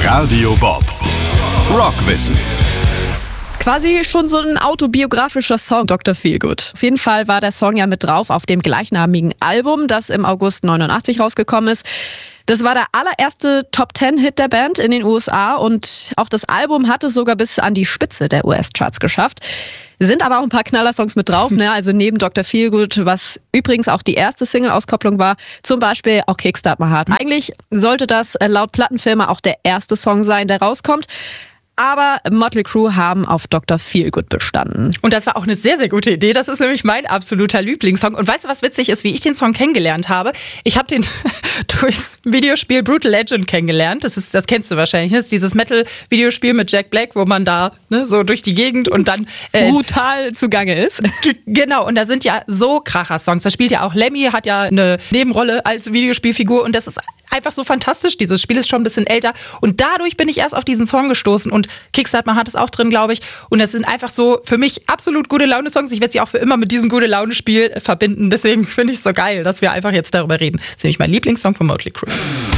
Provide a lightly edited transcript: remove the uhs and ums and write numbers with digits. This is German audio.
Radio Bob. Rockwissen. Quasi schon so ein autobiografischer Song, Dr. Feelgood. Auf jeden Fall war der Song ja mit drauf auf dem gleichnamigen Album, das im August 89 rausgekommen ist. Das war der allererste Top-10-Hit der Band in den USA und auch das Album hat es sogar bis an die Spitze der US-Charts geschafft. Sind aber auch ein paar Knaller-Songs mit drauf, ne? Also neben Dr. Feelgood, was übrigens auch die erste Single-Auskopplung war, zum Beispiel auch Kickstart My Heart. Eigentlich sollte das laut Plattenfirma auch der erste Song sein, der rauskommt. Aber Mötley Crüe haben auf Dr. Feelgood bestanden. Und das war auch eine sehr, sehr gute Idee. Das ist nämlich mein absoluter Lieblingssong. Und weißt du, was witzig ist, wie ich den Song kennengelernt habe? Ich habe den durchs Videospiel Brutal Legend kennengelernt. Das kennst du wahrscheinlich. Das ist dieses Metal-Videospiel mit Jack Black, wo man da so durch die Gegend und dann brutal zugange ist. Genau, und da sind ja so Kracher-Songs. Da spielt ja auch Lemmy, hat ja eine Nebenrolle als Videospielfigur. Und das ist einfach so fantastisch. Dieses Spiel ist schon ein bisschen älter. Und dadurch bin ich erst auf diesen Song gestoßen. Und Kickstart My Heart ist auch drin, glaube ich. Und das sind einfach so für mich absolut gute Laune-Songs. Ich werde sie auch für immer mit diesem Gute-Laune-Spiel verbinden. Deswegen finde ich es so geil, dass wir einfach jetzt darüber reden. Das ist nämlich mein Lieblingssong von Mötley Crüe.